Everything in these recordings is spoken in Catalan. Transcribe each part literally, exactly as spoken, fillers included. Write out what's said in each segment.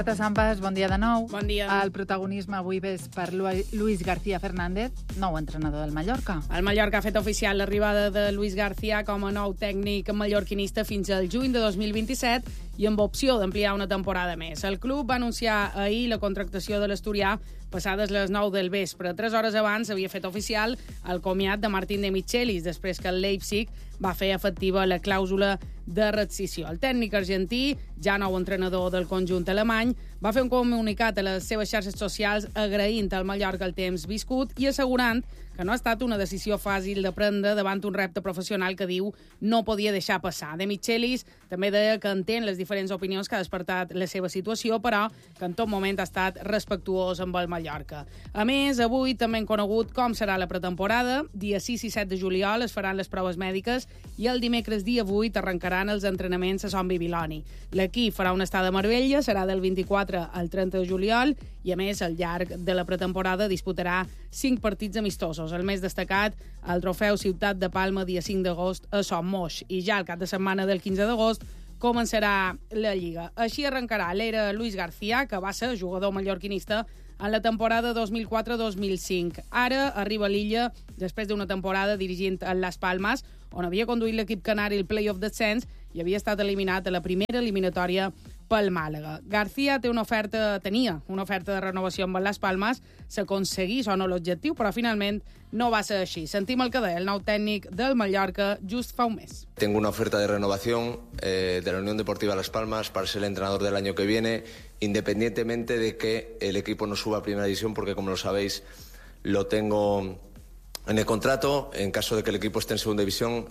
Marta Sampas, bon dia de nou. Bon dia. El protagonisme avui ves per Luis García Fernández, nou entrenador del Mallorca. El Mallorca ha fet oficial l'arribada de Luis García com a nou tècnic mallorquinista fins al juny de dos mil vint-i-set i amb opció d'ampliar una temporada més. El club va anunciar ahir la contractació de l'asturià passades les nou del vespre. Tres hores abans havia fet oficial el comiat de Martín de Michelis, després que el Leipzig va fer efectiva la clàusula de rescissió. El tècnic argentí, ja nou entrenador del conjunt alemany, va fer un comunicat a les seves xarxes socials agraint al Mallorca el temps viscut i assegurant que no ha estat una decisió fàcil de prendre davant un repte professional que diu no podia deixar passar. De Michelis també deia que entén les diferents opinions que ha despertat la seva situació, però que en tot moment ha estat respectuós amb el Mallorca. A més, avui també hem conegut com serà la pretemporada. Dia sis i set de juliol es faran les proves mèdiques i el dimecres dia vuit arrencaran els entrenaments a Son Bibiloni. L'equip farà una estada a Marbella, serà del vint-i-quatre al trenta de juliol i, a més, al llarg de la pretemporada disputarà cinc partits amistosos. El més destacat, el trofeu Ciutat de Palma, dia cinc d'agost a Son Moix. I ja el cap de setmana del quinze d'agost començarà la Lliga. Així arrencarà l'era Luis García, que va ser jugador mallorquinista en la temporada dos mil quatre dos mil cinc. Ara arriba a l'illa després d'una temporada dirigint el Las Palmas, on havia conduït l'equip canari el play-off descens i havia estat eliminat a la primera eliminatòria pel Màlaga. García té una oferta, tenia una oferta de renovació amb el Las Palmas, s'aconseguís o no l'objectiu, però finalment no va ser així. Sentim el que deia el nou tècnic del Mallorca just fa un mes. Tengo una oferta de renovación eh, de la Unión Deportiva Las Palmas para ser el entrenador del año que viene, independientemente de que el equipo no suba a primera división, porque como lo sabéis, lo tengo en el contrato. En caso de que el equipo esté en segunda división,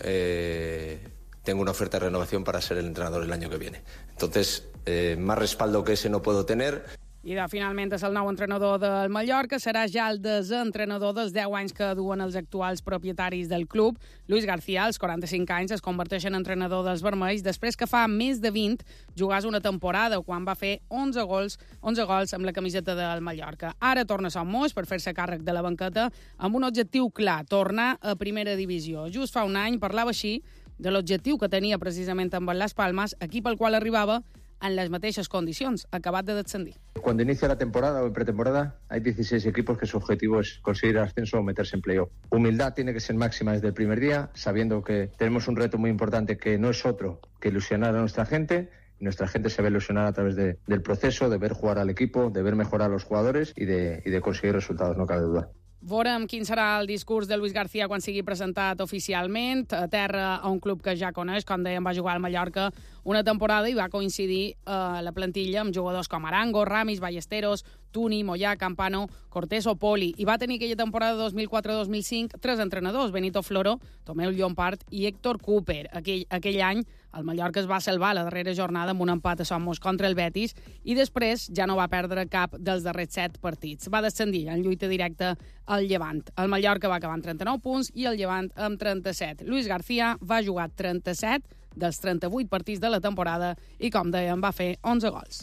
eh, tengo una oferta de renovación para ser el entrenador el año que viene. Entonces, eh, más respaldo que ese no puedo tener. I de, finalment és el nou entrenador del Mallorca, serà ja el desentrenador dels deu anys que duen els actuals propietaris del club. Luis García, als quaranta-cinc anys, es converteix en entrenador dels vermells després que fa més de vint jugàs una temporada quan va fer onze gols, onze gols amb la camiseta del Mallorca. Ara torna a Son Moix per fer-se càrrec de la banqueta amb un objectiu clar, tornar a primera divisió. Just fa un any parlava així de l'objectiu que tenia precisament amb el Las Palmas, equip al qual arribava en las mateixes condicions, acabat de descendir. Cuando inicia la temporada o en pretemporada hay dieciséis equipos que su objetivo es conseguir el ascenso o meterse en playoff. Humildad tiene que ser máxima desde el primer día, sabiendo que tenemos un reto muy importante que no es otro que ilusionar a nuestra gente. Y nuestra gente se ve ilusionada a través de, del proceso, de ver jugar al equipo, de ver mejorar a los jugadores y de, y de conseguir resultados, no cabe duda. Veurem quin serà el discurs de Luis García quan sigui presentat oficialment. A terra, a un club que ja coneix, com dèiem, va jugar al Mallorca una temporada i va coincidir a la plantilla amb jugadors com Arango, Ramis, Ballesteros, Tuni, Moyà, Campano, Cortés o Poli. I va tenir aquella temporada dos mil quatre dos mil cinc tres entrenadors, Benito Floro, Tomeu Llompart i Héctor Cooper. Aquell, aquell any el Mallorca es va salvar la darrera jornada amb un empat a Son Moix contra el Betis i després ja no va perdre cap dels darrers set partits. Va descendir en lluita directa al Llevant. El Mallorca va acabar amb trenta-nou punts i el Llevant amb trenta-set. Luis García va jugar trenta-set dels trenta-vuit partits de la temporada i, com dèiem, va fer onze gols.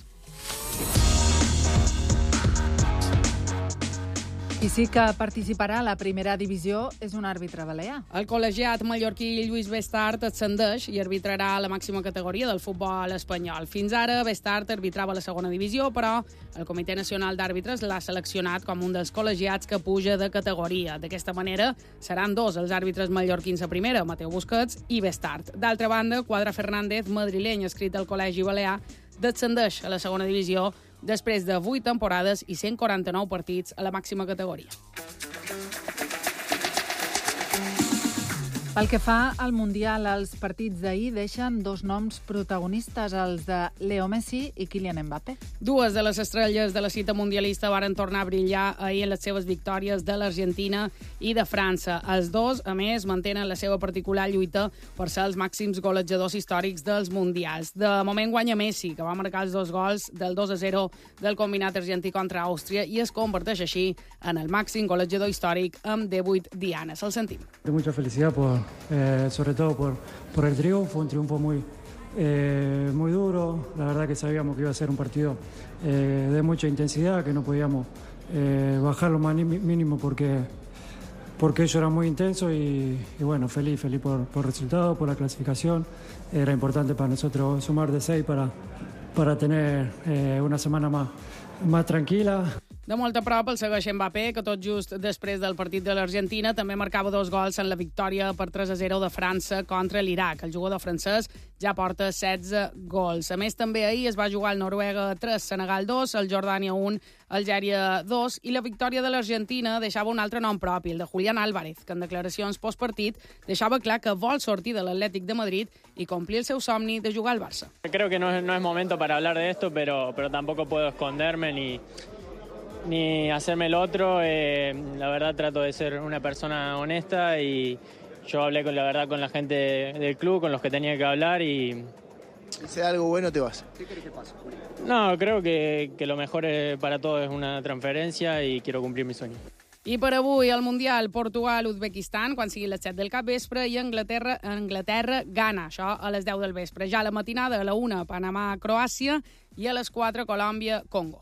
Qui sí que participarà a la primera divisió és un àrbitre balear. El col·legiat mallorquí Lluís Bestart ascendeix i arbitrarà a la màxima categoria del futbol espanyol. Fins ara, Bestart arbitrava a la segona divisió, però el Comitè Nacional d'Àrbitres l'ha seleccionat com un dels col·legiats que puja de categoria. D'aquesta manera, seran dos els àrbitres mallorquins a primera, Mateu Busquets i Bestart. D'altra banda, Quadra Fernández, madrileny adscrit al Col·legi Balear, descendeix a la segona divisió després de vuit temporades i cent quaranta-nou partits a la màxima categoria. Pel que fa al Mundial, els partits d'ahir deixen dos noms protagonistes, els de Leo Messi i Kylian Mbappé. Dues de les estrelles de la cita mundialista varen tornar a brillar ahir en les seves victòries de l'Argentina i de França. Els dos, a més, mantenen la seva particular lluita per ser els màxims golejadors històrics dels mundials. De moment guanya Messi, que va marcar els dos gols del dos a zero del combinat argentí contra Àustria i es converteix així en el màxim golejador històric amb divuit dianes. El sentim. De mucha felicidad por Eh, sobre todo por, por el triunfo, un triunfo muy, eh, muy duro. La verdad que sabíamos que iba a ser un partido eh, de mucha intensidad, que no podíamos eh, bajar lo más mínimo porque, porque ello era muy intenso y, y bueno, feliz, feliz por, por el resultado, por la clasificación. Era importante para nosotros sumar de seis para, para tener eh, una semana más, más tranquila. De molt a prop el segueix Mbappé, que tot just després del partit de l'Argentina també marcava dos gols en la victòria per tres a zero de França contra l'Iraq. El jugador francès ja porta setze gols. A més, també ahir es va jugar el Noruega tres, Senegal dos, el Jordània un, Algèria dos, i la victòria de l'Argentina deixava un altre nom propi, el de Julián Álvarez, que en declaracions postpartit deixava clar que vol sortir de l'Atlètic de Madrid i complir el seu somni de jugar al Barça. Creo que no es, no es momento para hablar de esto, pero, pero tampoco puedo esconderme ni... ni hacerme el otro. Eh, la verdad trato de ser una persona honesta y yo hablé con la verdad con la gente del club, con los que tenía que hablar y... Si sea algo bueno te vas. ¿Qué crees que pasa? No, creo que, que lo mejor para todos es una transferencia y quiero cumplir mi sueño. I per avui el Mundial Portugal-Uzbekistan, quan sigui les set del capvespre, i Anglaterra, Anglaterra Ghana, això a les deu del vespre. Ja a la matinada, a la una, Panamà-Croàcia, i a les quatre, Colòmbia-Congo.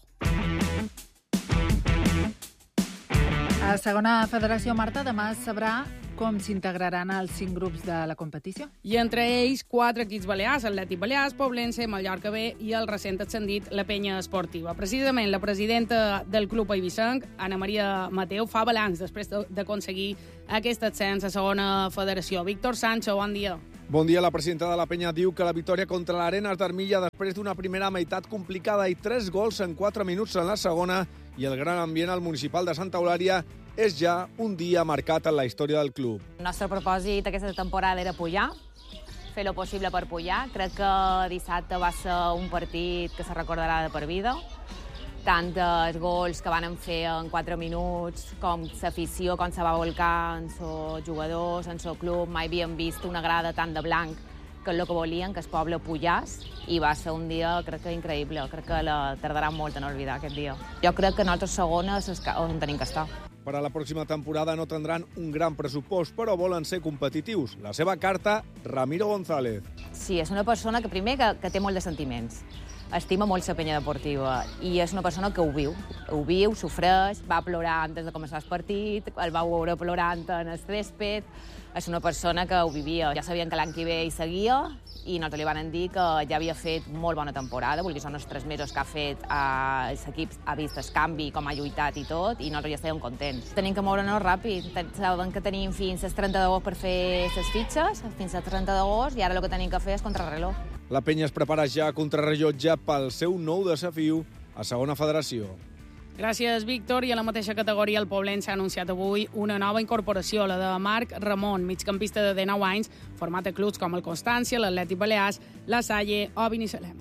A segona federació, Marta, demà es sabrà com s'integraran els cinc grups de la competició. I entre ells, quatre equips balears, Atlètic Balears, Poblense, Mallorca B i el recent ascendit, la Penya Esportiva. Precisament, la presidenta del club eivissenc, Ana Maria Mateu, fa balanç després d'aconseguir aquest ascens a segona federació. Víctor Sancho, bon dia. Bon dia. La presidenta de la Penya diu que la victòria contra l'Arenas d'Armilla després d'una primera meitat complicada i tres gols en quatre minuts en la segona i el gran ambient al municipal de Santa Eulària és ja un dia marcat en la història del club. El nostre propòsit aquesta temporada era pujar, fer el possible per pujar. Crec que dissabte va ser un partit que se recordarà de per vida. Tant els gols que van fer en quatre minuts, com l'afició, com se va volcar en els jugadors, en el club. Mai havíem vist una grada tan de blanc, que és el que volien, que el poble pujàs, i va ser un dia, crec que increïble. Crec que la tardarà molt en oblidar aquest dia. Jo crec que nosaltres segones és on tenim que estar. Per a la pròxima temporada no tindran un gran pressupost, però volen ser competitius. La seva carta, Ramiro González. Sí, és una persona que primer que, que té molt de sentiments. Estima molt la Penya Deportiva i és una persona que ho viu. Ho viu, sofreix, va plorar antes de començar el partit, el va veure plorant en el césped. És una persona que ho vivia. Ja sabien que l'any que ve hi seguia i nosaltres li van dir que ja havia fet molt bona temporada, vull dir, són els tres mesos que ha fet eh, els equips, ha vist el canvi, com ha lluitat i tot, i nosaltres ja estàvem contents. Tenim que moure'ns ràpid. Saben que tenim fins al trenta d'agost per fer les fitxes, fins al trenta d'agost, i ara el que tenim que fer és contrarreloj. La Penya es prepara ja a contrarrellotge pel seu nou desafiu a segona federació. Gràcies, Víctor. I a la mateixa categoria el Poblense ha anunciat avui una nova incorporació, la de Marc Ramon, migcampista de dinou anys, format a clubs com el Constància, l'Atlètic Balears, la Salle o Binissalem.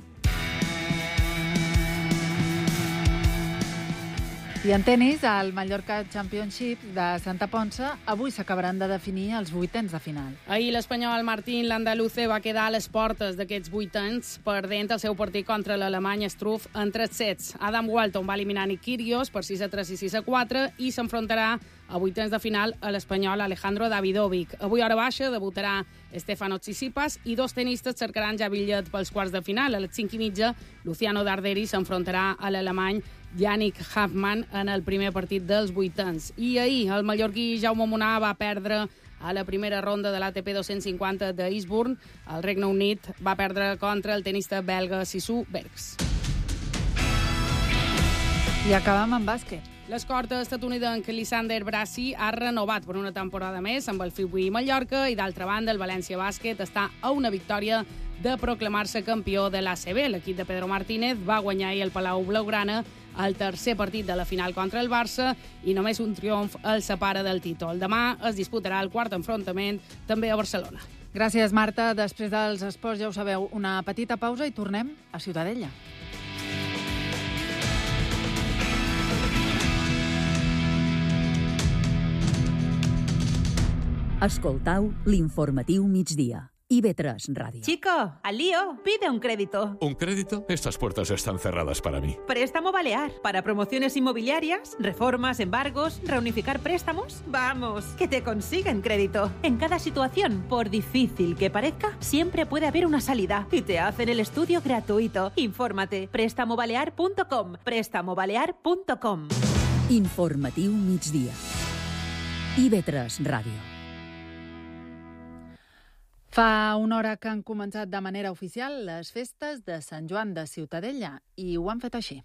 I en tenis, al Mallorca Championship de Santa Ponça, avui s'acabaran de definir els vuitens de final. Ahir l'espanyol Martín Landaluce va quedar a les portes d'aquests vuitens, perdent el seu partit contra l'alemany Struff en tres sets. Adam Walton va eliminar Nick Kyrgios per sis a tres i sis a quatre i s'enfrontarà a vuitens de final a l'espanyol Alejandro Davidovic. Avui a hora baixa debutarà Stefano Tsitsipas i dos tenistes cercaran ja bitllet pels quarts de final. A les cinc i mitja, Luciano Darderi s'enfrontarà a l'alemany Yannick Hoffmann en el primer partit dels vuitens. I ahir el mallorquí Jaume Munar va perdre a la primera ronda de l'A T P dos-cents cinquanta d'Eastbourne. El Regne Unit va perdre contra el tenista belga Sissou Bergs. I acabem amb bàsquet. L'escorta estatunidenc Lysander Brassi ha renovat per una temporada més amb el Fibui Mallorca i, d'altra banda, el València Bàsquet està a una victòria de proclamar-se campió de l'A C B. L'equip de Pedro Martínez va guanyar ahir el Palau Blaugrana el tercer partit de la final contra el Barça i només un triomf el separa del títol. Demà es disputarà el quart enfrontament també a Barcelona. Gràcies, Marta. Després dels esports, ja ho sabeu, una petita pausa i tornem a Ciutadella. Escoltau l'informatiu migdia. I B tres Radio. Chico, al lío, pide un crédito. ¿Un crédito? Estas puertas están cerradas para mí. Préstamo Balear. Para promociones inmobiliarias, reformas, embargos, reunificar préstamos. Vamos, que te consiguen crédito. En cada situación, por difícil que parezca, siempre puede haber una salida. Y te hacen el estudio gratuito. Infórmate. préstamo balear punto com. préstamo balear punto com. Informatiu migdia. I B tres Radio. Fa una hora que han començat de manera oficial les festes de Sant Joan de Ciutadella i ho han fet així.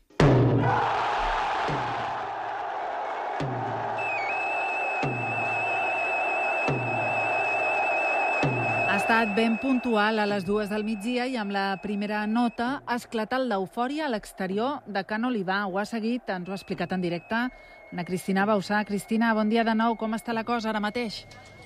Ha estat ben puntual a les dues del migdia i amb la primera nota ha esclatat l'eufòria a l'exterior de Can Olivar. Ho ha seguit, ens ho ha explicat en directe Ana Cristina Bausà. Cristina, bon dia de nou. Com està la cosa ara mateix?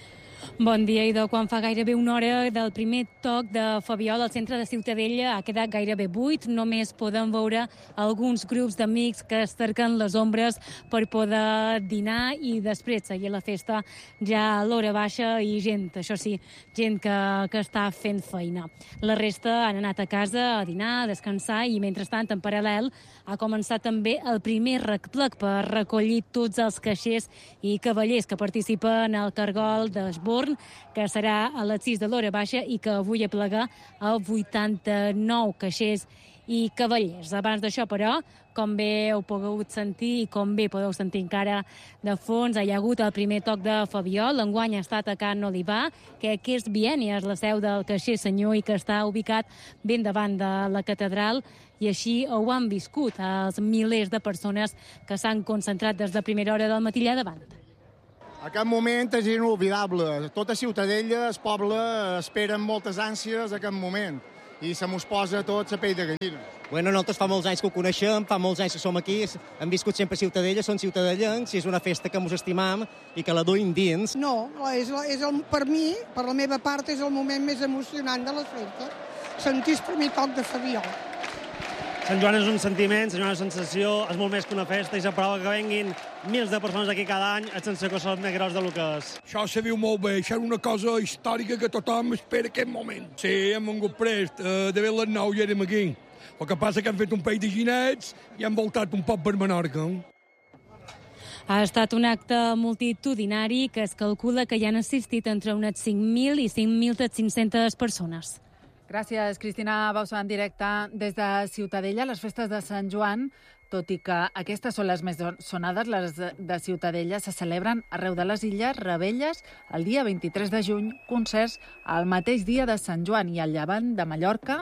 Bon dia, idò. Quan fa gairebé una hora del primer toc de Fabiol al centre de Ciutadella ha quedat gairebé buit. Només podem veure alguns grups d'amics que es cerquen les ombres per poder dinar i després seguir la festa ja a l'hora baixa i gent, això sí, gent que, que està fent feina. La resta han anat a casa a dinar, a descansar i, mentrestant, en paral·lel, ha començat també el primer replec per recollir tots els caixers i cavallers que participen al Cargol d'Esborn, que serà a les sis de l'hora baixa i que avui aplega a vuitanta-nou caixers i cavallers. Abans d'això, però, com bé heu pogut sentir i com bé podeu sentir encara de fons, hi ha hagut el primer toc de Fabiol. L'enguany ha estat a Can Olivar, que aquest bienni és la seu del caixer senyor i que està ubicat ben davant de la catedral, i així ho han viscut els milers de persones que s'han concentrat des de primera hora del matí allà davant. Aquest moment és inolvidable. Tota Ciutadella, el poble, espera amb moltes ànsies aquest moment i se mos posa tot la pell de gallina. Bueno, nosaltres fa molts anys que ho coneixem, fa molts anys que som aquí, hem viscut sempre a Ciutadella, som ciutadellencs i és una festa que ens estimam i que la duim dins. No, és, és el, per mi, per la meva part, és el moment més emocionant de les festes. Sentir el primer toc de Fabiol. Sant Joan és un sentiment, Sant Joan és una sensació, és molt més que una festa i la prova que venguin mils de persones aquí cada any és sense que són més gros del que és. Això se viu molt bé, això és una cosa històrica que tothom espera aquest moment. Sí, hem vingut prest, eh, de ben les nou ja érem aquí. El que passa que hem fet un país de ginets i hem voltat un poc per Menorca. Ha estat un acte multitudinari que es calcula que hi han assistit entre unes cinc mil i cinc mil cinc-centes persones. Gràcies, Cristina Bausà, en directe des de Ciutadella. Les festes de Sant Joan, tot i que aquestes són les més sonades, les de Ciutadella se celebren arreu de les illes, Rebelles, el dia vint-i-tres de juny, concerts el mateix dia de Sant Joan i al llevant de Mallorca.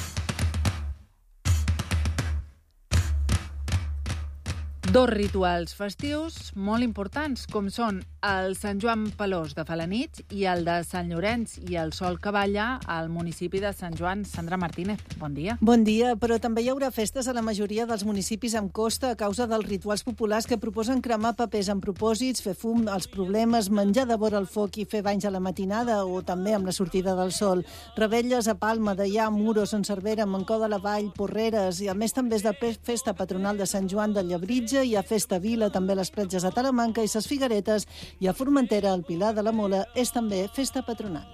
Dos rituals festius molt importants, com són el Sant Joan Pelós de Felanitx i el de Sant Llorenç i el Sol que balla al municipi de Sant Joan. Sandra Martínez, bon dia. Bon dia, però també hi haurà festes a la majoria dels municipis amb costa a causa dels rituals populars que proposen cremar papers amb propòsits, fer fum als problemes, menjar de vora el foc i fer banys a la matinada o també amb la sortida del sol. Rebelles a Palma, Deià, Muro, Son Cervera, Mancó de la Vall, Porreres i a més també és de festa patronal de Sant Joan de Llebritja, hi ha Festa Vila, també les platges a Talamanca i ses Figueretes, i a Formentera, el Pilar de la Mola, és també festa patronal.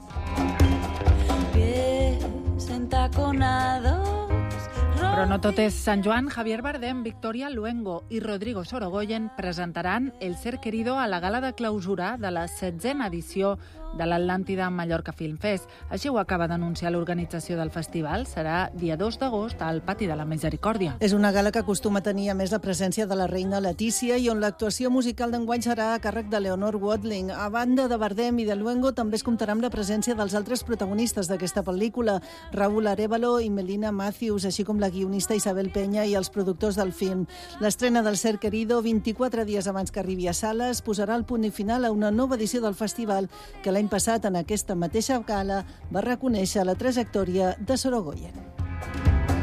Però no tot és Sant Joan. Javier Bardem, Victoria Luengo i Rodrigo Sorogoyen presentaran El Ser Querido a la gala de clausura de la setzena edició de l'Atlàntida Mallorca Film Fest. Així ho acaba d'anunciar l'organització del festival. Serà dia dos d'agost al Pati de la Misericòrdia. És una gala que acostuma a tenir a més la presència de la reina Letícia i on l'actuació musical d'enguany serà a càrrec de Leonor Watling. A banda de Bardem i de Luengo, també es comptarà amb la presència dels altres protagonistes d'aquesta pel·lícula, Raúl Arévalo i Melina Matthews, així com la guionista Isabel Peña i els productors del film. L'estrena del Ser Querido, vint-i-quatre dies abans que arribi a sales, posarà el punt i final a una nova edició del festival que l'any passat, en aquesta mateixa gala, va reconèixer la trajectòria de Sorogoyen.